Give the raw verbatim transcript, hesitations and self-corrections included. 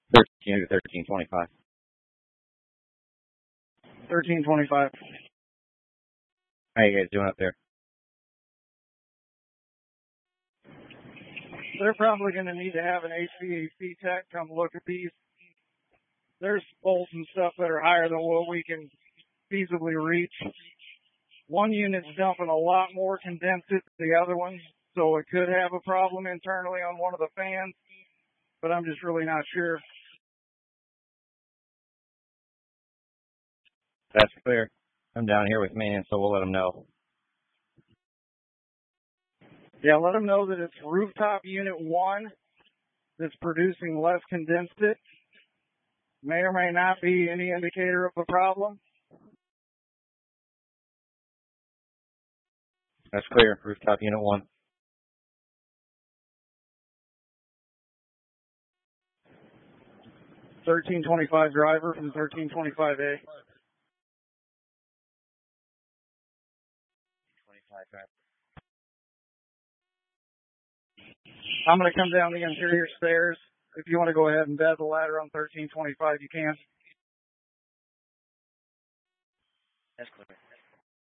thirteen, thirteen twenty-five. thirteen twenty-five. How you guys doing up there? They're probably going to need to have an H V A C tech come look at these. There's bolts and stuff that are higher than what we can feasibly reach. One unit's dumping a lot more condensate than the other one, so it could have a problem internally on one of the fans, but I'm just really not sure. That's clear. I'm down here with maintenance, so we'll let them know. Yeah, let them know that it's rooftop unit one that's producing less condensate. May or may not be any indicator of the problem. That's clear. Rooftop unit one. thirteen twenty-five driver from thirteen twenty-five A. I'm going to come down the interior stairs. If you want to go ahead and bed the ladder on thirteen twenty-five, you can. That's clear.